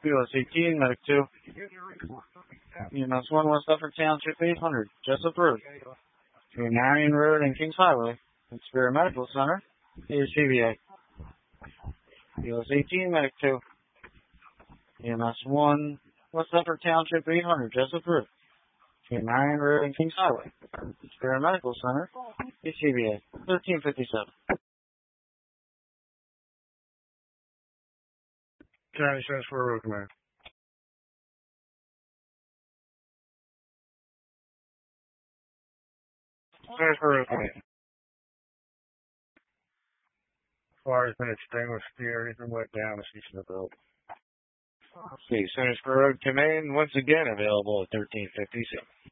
US 18, Medic 2. EMS 1, West Effort Township 800, Jessup Road. Between Marion Road and Kings Highway. Spirit Medical Center, CVA. US 18, Medic 2. EMS 1, West Effort Township 800, Jessup Road. Between Marion Road and Kings Highway. Spirit Medical Center, CVA. 1357. County Transfer Road Command. Transfer Road Command. Fire has been extinguished. The area has been wet down. The station of the building. Okay, Transfer Road Command once again available at 1356.